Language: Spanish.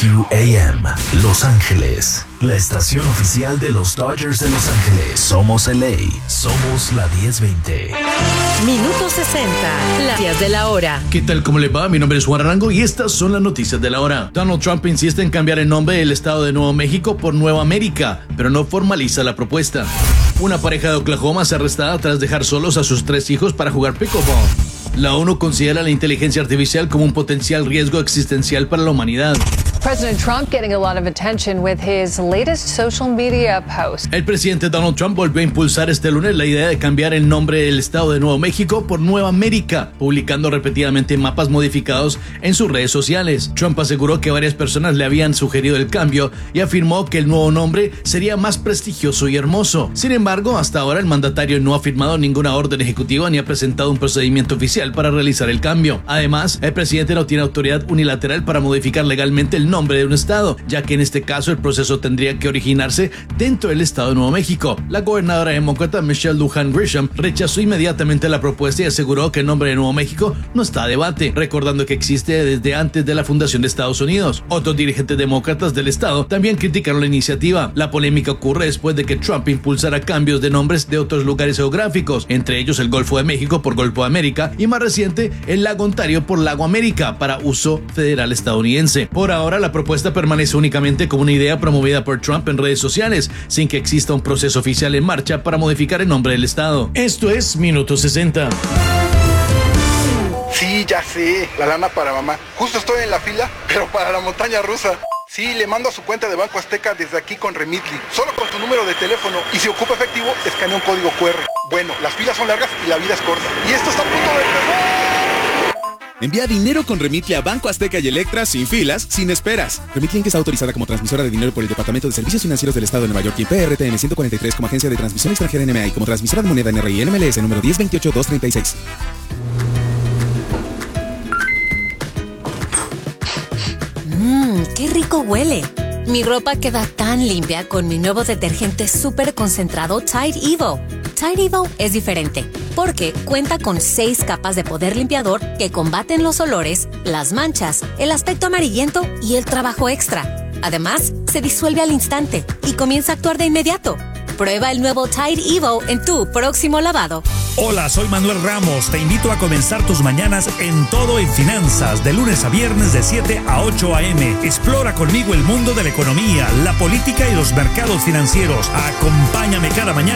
WQAM, Los Ángeles, la estación oficial de los Dodgers de Los Ángeles. Somos LA, somos la 1020. Minuto 60, las 10 de la hora. ¿Qué tal? ¿Cómo le va? Mi nombre es Juan Arango y estas son las noticias de la hora. Donald Trump insiste en cambiar el nombre del estado de Nuevo México por Nueva América, pero no formaliza la propuesta. Una pareja de Oklahoma es arrestada tras dejar solos a sus 3 hijos para jugar pickleball. La ONU considera la inteligencia artificial como un potencial riesgo existencial para la humanidad. President Trump getting a lot of attention with his latest social media post. El presidente Donald Trump volvió a impulsar este lunes la idea de cambiar el nombre del estado de Nuevo México por Nueva América, publicando repetidamente mapas modificados en sus redes sociales. Trump aseguró que varias personas le habían sugerido el cambio y afirmó que el nuevo nombre sería más prestigioso y hermoso. Sin embargo, hasta ahora el mandatario no ha firmado ninguna orden ejecutiva ni ha presentado un procedimiento oficial para realizar el cambio. Además, el presidente no tiene autoridad unilateral para modificar legalmente el nombre de un estado, ya que en este caso el proceso tendría que originarse dentro del estado de Nuevo México. La gobernadora demócrata Michelle Lujan Grisham rechazó inmediatamente la propuesta y aseguró que el nombre de Nuevo México no está a debate, recordando que existe desde antes de la fundación de Estados Unidos. Otros dirigentes demócratas del estado también criticaron la iniciativa. La polémica ocurre después de que Trump impulsara cambios de nombres de otros lugares geográficos, entre ellos el Golfo de México por Golfo de América y más reciente el Lago Ontario por Lago América para uso federal estadounidense. Por ahora la propuesta permanece únicamente como una idea promovida por Trump en redes sociales, sin que exista un proceso oficial en marcha para modificar el nombre del estado. Esto es Minuto 60. Sí, ya sé, la lana para mamá. Justo estoy en la fila, pero para la montaña rusa. Sí, le mando a su cuenta de Banco Azteca desde aquí con Remitly. Solo con tu número de teléfono y si ocupa efectivo, escanea un código QR. Bueno, las filas son largas y la vida es corta. Y esto está a punto de empezar. Envía dinero con Remitly a Banco Azteca y Electra sin filas, sin esperas. Remitly Inc. está autorizada como transmisora de dinero por el Departamento de Servicios Financieros del Estado de Nueva York y PRTN 143 como agencia de transmisión extranjera NMA y como transmisora de moneda NRI y NMLS número 1028236. ¡Qué rico huele! Mi ropa queda tan limpia con mi nuevo detergente súper concentrado Tide Evo. Tide Evo es diferente porque cuenta con 6 capas de poder limpiador que combaten los olores, las manchas, el aspecto amarillento y el trabajo extra. Además, se disuelve al instante y comienza a actuar de inmediato. Prueba el nuevo Tide Evo en tu próximo lavado. Hola, soy Manuel Ramos. Te invito a comenzar tus mañanas en Todo en Finanzas, de lunes a viernes de 7 a 8 a.m. Explora conmigo el mundo de la economía, la política y los mercados financieros. Acompáñame cada mañana